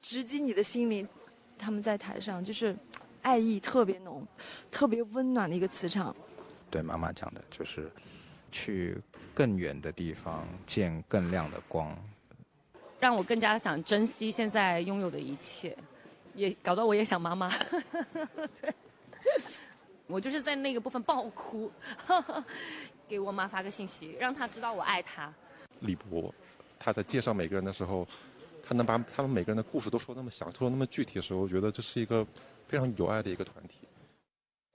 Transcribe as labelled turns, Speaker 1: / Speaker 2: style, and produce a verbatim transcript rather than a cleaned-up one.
Speaker 1: 直击你的心灵。他们在台上就是爱意特别浓，特别温暖的一个磁场。
Speaker 2: 对妈妈讲的就是去更远的地方见更亮的光，
Speaker 3: 让我更加想珍惜现在拥有的一切，也搞到我也想妈妈。对，我就是在那个部分爆哭，给我妈发个信息，让她知道我爱她。
Speaker 4: 李博他在介绍每个人的时候，他能把他们每个人的故事都说那么详，说那么具体的时候，我觉得这是一个非常有爱的一个团体。